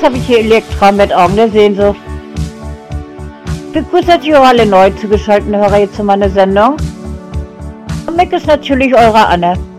Jetzt habe ich hier Elektra mit Augen der Sehnsucht. Begrüßt euch auch alle neu zugeschalteten Hörer hier zu meiner Sendung. Und Mick ist natürlich eure Anne.